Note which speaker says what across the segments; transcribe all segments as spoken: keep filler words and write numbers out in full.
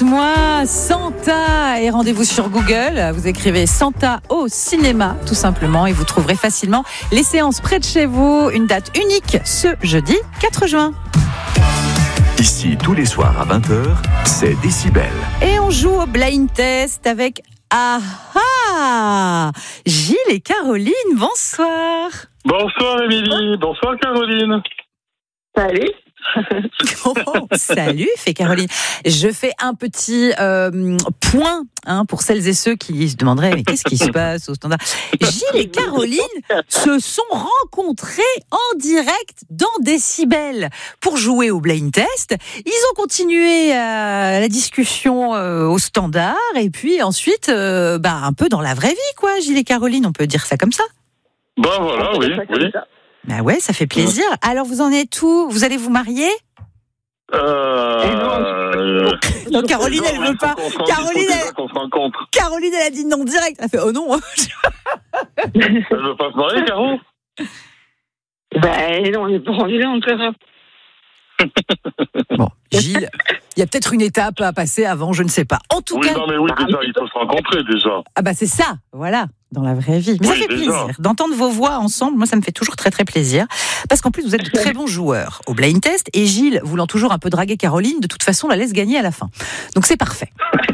Speaker 1: Dites-moi Santa et rendez-vous sur Google. Vous écrivez Santa au cinéma tout simplement et vous trouverez facilement les séances près de chez vous. Une date unique ce jeudi quatre juin.
Speaker 2: Ici, tous les soirs à vingt heures, c'est Décibel.
Speaker 1: Et on joue au blind test avec Aha Gilles et Caroline, bonsoir.
Speaker 3: Bonsoir Émilie, bonsoir Caroline.
Speaker 4: Salut.
Speaker 1: Oh, salut, fait Caroline. Je fais un petit euh, point hein, pour celles et ceux qui se demanderaient mais qu'est-ce qui se passe au standard. Gilles et Caroline se sont rencontrés en direct dans Décibel pour jouer au blind test. Ils ont continué euh, la discussion euh, au standard et puis ensuite euh, bah, un peu dans la vraie vie quoi. Gilles et Caroline, on peut dire ça comme ça.
Speaker 3: Ben voilà, oui, oui.
Speaker 1: Bah ouais, ça fait plaisir. Alors vous en êtes où ? Vous allez vous marier ?
Speaker 3: Euh...
Speaker 1: Non, Caroline, elle veut pas. Caroline, elle...
Speaker 3: qu'on se rencontre.
Speaker 1: Caroline, elle a dit non direct. Elle fait oh non.
Speaker 3: Elle veut pas se marier, Caro ?
Speaker 4: Ben non, on n'est pas rendu là encore.
Speaker 1: Bon, Gilles, il y a peut-être une étape à passer avant, je ne sais pas. En tout
Speaker 3: oui,
Speaker 1: cas.
Speaker 3: non, mais oui, déjà, il faut se rencontrer déjà.
Speaker 1: Ah bah c'est ça, voilà. Dans la vraie vie. Mais
Speaker 3: oui,
Speaker 1: ça fait
Speaker 3: déjà.
Speaker 1: plaisir d'entendre vos voix ensemble. Moi, ça me fait toujours très très plaisir. Parce qu'en plus, vous êtes de très bons joueurs au blind test. Et Gilles, voulant toujours un peu draguer Caroline, de toute façon, la laisse gagner à la fin. Donc c'est parfait.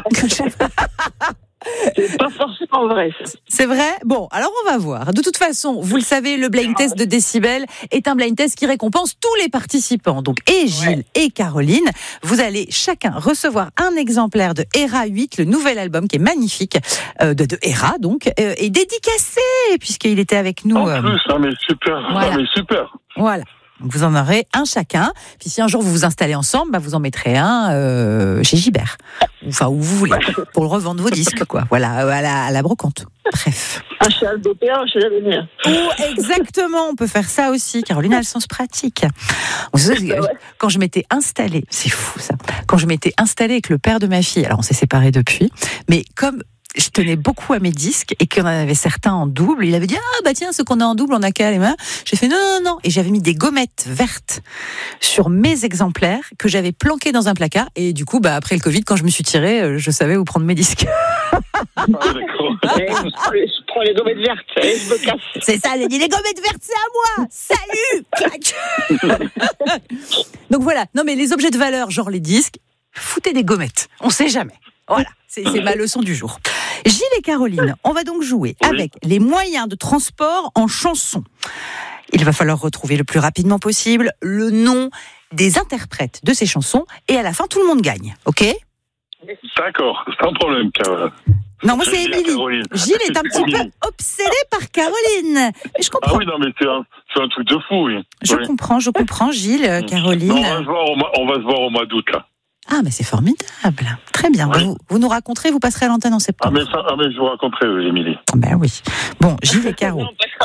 Speaker 4: C'est pas forcément vrai, ça.
Speaker 1: C'est vrai ? Bon, alors on va voir. De toute façon, vous le savez, le blind test de Décibel est un blind test qui récompense tous les participants. Donc, et Gilles ouais. et Caroline, vous allez chacun recevoir un exemplaire de Hera huit, le nouvel album qui est magnifique, euh, de, de Hera, donc, euh, et dédicacé, puisqu'il était avec nous.
Speaker 3: En
Speaker 1: euh,
Speaker 3: plus, ah, mais super,
Speaker 1: voilà.
Speaker 3: ah, mais super.
Speaker 1: Voilà. Donc vous en aurez un chacun. Puis si un jour vous vous installez ensemble, bah vous en mettrez un euh, chez Gibert. Enfin, où vous voulez, pour le revendre vos disques, quoi. Voilà, à la, à la brocante. Bref.
Speaker 4: Un chez Albopéa, un chez l'avenir.
Speaker 1: Oh, exactement, on peut faire ça aussi. Caroline a le sens pratique. Quand je m'étais installée, c'est fou ça, quand je m'étais installée avec le père de ma fille, alors on s'est séparés depuis, mais comme je tenais beaucoup à mes disques et qu'il y en avait certains en double, il avait dit ah bah tiens, ce qu'on a en double on a qu'à les mains. J'ai fait non non non et j'avais mis des gommettes vertes sur mes exemplaires que j'avais planqués dans un placard et du coup bah après le Covid quand je me suis tirée, je savais où prendre mes disques.
Speaker 3: Ah, d'accord.
Speaker 4: Je prends les gommettes vertes et je me casse.
Speaker 1: C'est ça, j'ai dit les gommettes vertes c'est à moi. Salut. Clac. Donc voilà, non mais les objets de valeur genre les disques, foutez des gommettes, on sait jamais. Voilà, c'est, c'est ma leçon du jour. Gilles et Caroline, on va donc jouer oui. avec les moyens de transport en chanson. Il va falloir retrouver le plus rapidement possible le nom des interprètes de ces chansons et à la fin, tout le monde gagne, ok ?
Speaker 3: D'accord, sans problème, Caroline.
Speaker 1: Non, moi c'est Émilie. Gilles est un petit peu obsédé par Caroline. Mais je comprends.
Speaker 3: Ah oui, non, mais c'est un, c'est un truc de fou, oui.
Speaker 1: Je
Speaker 3: oui.
Speaker 1: comprends, je comprends, Gilles, Caroline.
Speaker 3: Non, on, va se voir au mois, on va se voir au mois d'août, là.
Speaker 1: Ah, mais c'est formidable. Très bien.
Speaker 3: Ouais.
Speaker 1: Vous, vous nous raconterez, vous passerez à l'antenne en septembre.
Speaker 3: Ah, mais, ça, ah, mais je vous raconterai, Émilie.
Speaker 1: Ben oui. Bon, Gilles et Caro.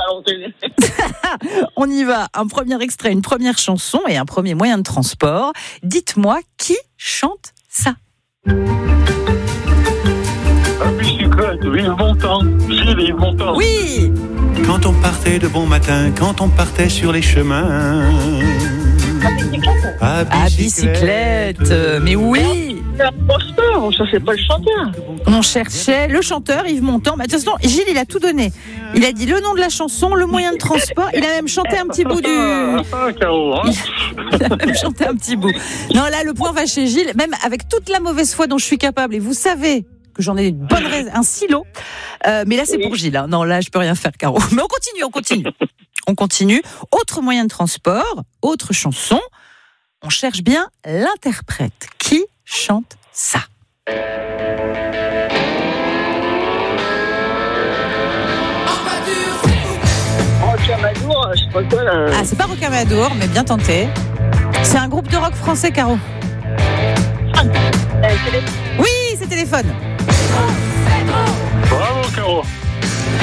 Speaker 1: On y va. Un premier extrait, une première chanson et un premier moyen de transport. Dites-moi qui chante ça.
Speaker 3: La bicyclette, vive Montand. Gilles, vive Montand.
Speaker 1: Oui.
Speaker 5: Quand on partait de bon matin, quand on partait sur les chemins.
Speaker 1: À bicyclette. bicyclette. Mais oui.
Speaker 4: C'est un imposteur, on ne cherchait pas le chanteur.
Speaker 1: On cherchait le chanteur Yves Montand. Bah, de toute façon, Gilles, il a tout donné. Il a dit le nom de la chanson, le moyen de transport. Il a même chanté un petit bout du...
Speaker 3: Ah, Caro, hein.
Speaker 1: Il a même chanté un petit bout. Non, là, le point va chez Gilles. Même avec toute la mauvaise foi dont je suis capable. Et vous savez que j'en ai une bonne raison, un silo. Euh, mais là, c'est pour Gilles. Hein. Non, là, je peux rien faire, Caro. Mais on continue, on continue. On continue. Autre moyen de transport, autre chanson. On cherche bien l'interprète. Qui chante ça ?
Speaker 4: Rocamadour, je sais pas quoi là.
Speaker 1: Ah, c'est pas Rocamadour, mais bien tenté. C'est un groupe de rock français, Caro.
Speaker 4: Ah, euh, télé...
Speaker 1: Oui, c'est Téléphone.
Speaker 3: Bravo, Caro.